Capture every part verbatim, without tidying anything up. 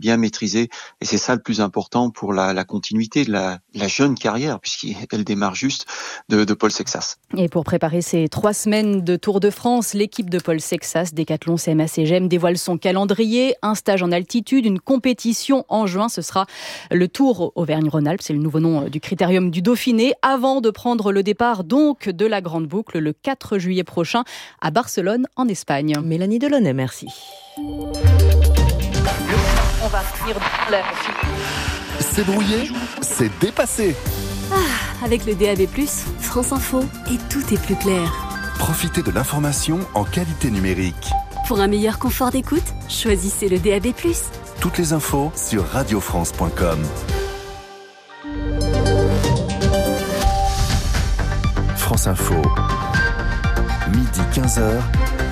bien maîtrisée. Et c'est ça le plus important pour la, la continuité de la, la jeune carrière, puisqu'elle démarre juste de, de Paul Sexas. Et pour préparer ces trois semaines de Tour de France, l'équipe de Paul Sexas, Décathlon, C M A C G M, dévoile son calendrier. Un stage en altitude, une compétition en juin. Ce sera le Tour Auvergne-Rhône-Alpes. C'est le nouveau nom du critérium du Dauphiné. Avant de prendre le départ donc de la Grande Boucle le quatre juillet prochain à Barcelone, en Espagne. Mélanie Delaunay, merci. On va finir dans l'air. C'est brouillé, c'est dépassé. Ah, avec le D A B plus, France Info, et tout est plus clair. Profitez de l'information en qualité numérique. Pour un meilleur confort d'écoute, choisissez le D A B plus. Toutes les infos sur radio france point com. France Info, midi quinze heures.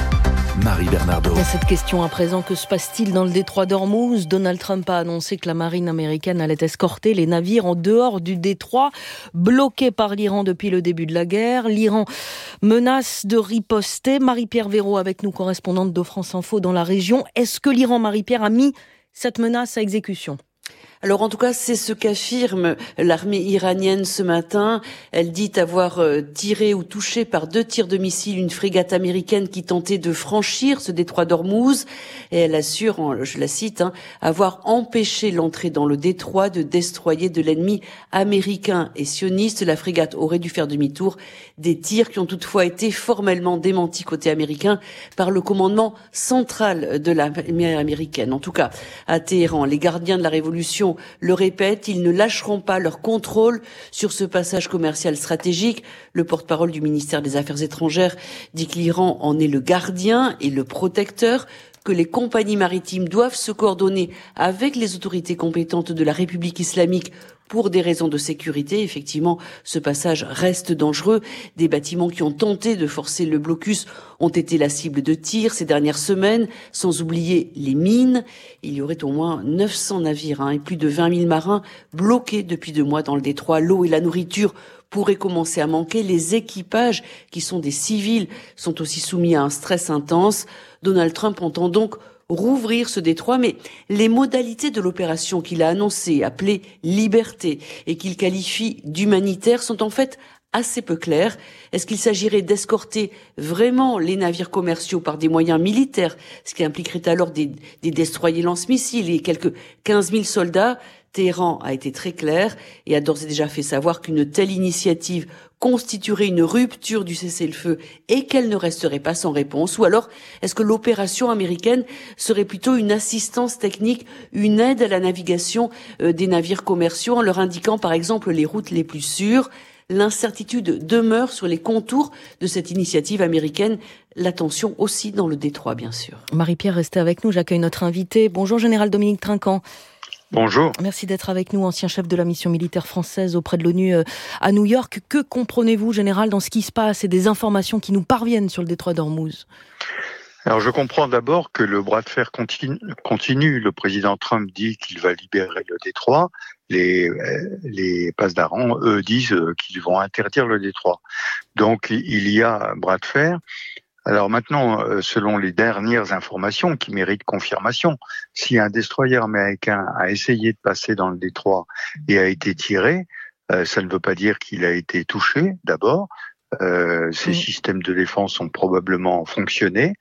Marie Bernardo. Et cette question à présent, que se passe-t-il dans le détroit d'Ormuz ? Donald Trump a annoncé que la marine américaine allait escorter les navires en dehors du détroit, bloqué par l'Iran depuis le début de la guerre. L'Iran menace de riposter. Marie-Pierre Véraud avec nous, correspondante de France Info dans la région. Est-ce que l'Iran, Marie-Pierre, a mis cette menace à exécution ? Alors en tout cas, c'est ce qu'affirme l'armée iranienne ce matin. Elle dit avoir tiré ou touché par deux tirs de missiles une frégate américaine qui tentait de franchir ce détroit d'Ormuz. Et elle assure, je la cite, hein, avoir empêché l'entrée dans le détroit de destroyers de l'ennemi américain et sioniste. La frégate aurait dû faire demi-tour. Des tirs qui ont toutefois été formellement démentis côté américain par le commandement central de l'armée américaine. En tout cas, à Téhéran, les gardiens de la révolution le répète, ils ne lâcheront pas leur contrôle sur ce passage commercial stratégique. Le porte-parole du ministère des Affaires étrangères dit que l'Iran en est le gardien et le protecteur, que les compagnies maritimes doivent se coordonner avec les autorités compétentes de la République islamique pour des raisons de sécurité. Effectivement, ce passage reste dangereux. Des bâtiments qui ont tenté de forcer le blocus ont été la cible de tirs ces dernières semaines, sans oublier les mines. Il y aurait au moins neuf cents navires hein, et plus de vingt mille marins bloqués depuis deux mois dans le détroit. L'eau et la nourriture pourraient commencer à manquer. Les équipages, qui sont des civils, sont aussi soumis à un stress intense. Donald Trump entend donc rouvrir ce détroit, mais les modalités de l'opération qu'il a annoncée, appelée Liberté, et qu'il qualifie d'humanitaire, sont en fait assez peu claires. Est-ce qu'il s'agirait d'escorter vraiment les navires commerciaux par des moyens militaires, ce qui impliquerait alors des, des destroyers lance-missiles et quelques quinze mille soldats ? Téhéran a été très clair et a d'ores et déjà fait savoir qu'une telle initiative constituerait une rupture du cessez-le-feu et qu'elle ne resterait pas sans réponse. Ou alors, est-ce que l'opération américaine serait plutôt une assistance technique, une aide à la navigation euh, des navires commerciaux en leur indiquant par exemple les routes les plus sûres ? L'incertitude demeure sur les contours de cette initiative américaine. L'attention aussi dans le détroit, bien sûr. Marie-Pierre, restez avec nous. J'accueille notre invité. Bonjour, Général Dominique Trinquant. Bonjour. Merci d'être avec nous, ancien chef de la mission militaire française auprès de l'ONU à New York. Que comprenez-vous, Général, dans ce qui se passe et des informations qui nous parviennent sur le détroit d'Ormuz ? Alors je comprends d'abord que le bras de fer continue. continue. Le président Trump dit qu'il va libérer le détroit. Les, les passedarans, eux, disent qu'ils vont interdire le détroit. Donc il y a un bras de fer. Alors maintenant, selon les dernières informations qui méritent confirmation, si un destroyer américain a essayé de passer dans le détroit et a été tiré, euh, ça ne veut pas dire qu'il a été touché, d'abord. Euh, ces mmh. systèmes de défense ont probablement fonctionné.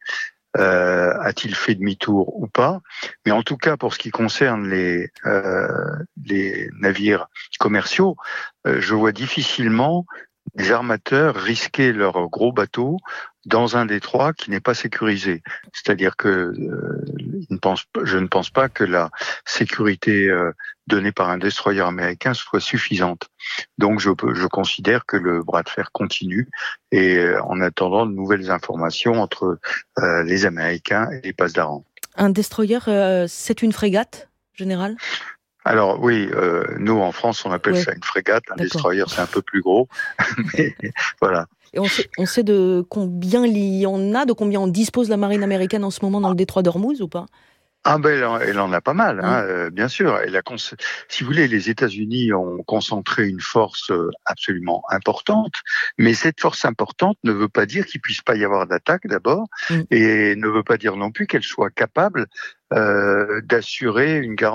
Euh, a-t-il fait demi-tour ou pas ? Mais en tout cas, pour ce qui concerne les, euh, les navires commerciaux, euh, je vois difficilement des armateurs risquer leurs gros bateaux dans un détroit qui n'est pas sécurisé. C'est-à-dire que euh, je, ne pense, je ne pense pas que la sécurité euh, donnée par un destroyer américain soit suffisante. Donc je, je considère que le bras de fer continue et euh, en attendant de nouvelles informations entre euh, les Américains et les passedarans. Un destroyer, euh, c'est une frégate, Général ? Alors oui, euh, nous en France on appelle oui. ça une frégate, un D'accord. destroyer c'est un peu plus gros, mais voilà. Et on sait, on sait de combien il y en a, de combien on dispose la marine américaine en ce moment dans le détroit d'Ormuz ou pas ? Ah ben elle en, elle en a pas mal, hein, mmh. euh, bien sûr. Elle a cons- si vous voulez, les États-Unis ont concentré une force absolument importante, mais cette force importante ne veut pas dire qu'il puisse pas y avoir d'attaque d'abord, mmh. et ne veut pas dire non plus qu'elle soit capable euh, d'assurer une garantie